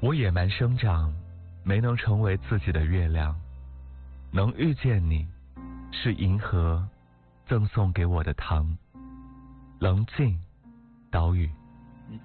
我野蛮生长，没能成为自己的月亮，能遇见你，是银河赠送给我的糖。棱镜，岛屿。